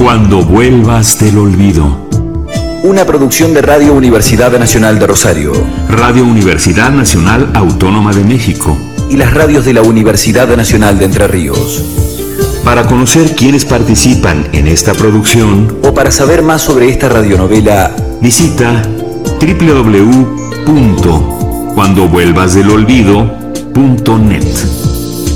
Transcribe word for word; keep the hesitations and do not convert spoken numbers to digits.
Cuando vuelvas del olvido. Una producción de Radio Universidad Nacional de Rosario, Radio Universidad Nacional Autónoma de México y las radios de la Universidad Nacional de Entre Ríos. Para conocer quiénes participan en esta producción o para saber más sobre esta radionovela, visita doble u doble u doble u punto cuando vuelvas del olvido punto net.